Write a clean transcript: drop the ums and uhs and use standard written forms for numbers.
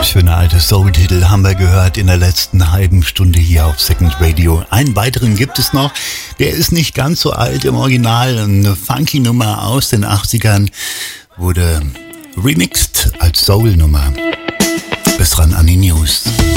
Schöner alte Soul-Titel haben wir gehört in der letzten halben Stunde hier auf Second Radio. Einen weiteren gibt es noch, der ist nicht ganz so alt im Original. Eine funky Nummer aus den 80ern wurde remixed als Soul-Nummer. Bis dran an die News.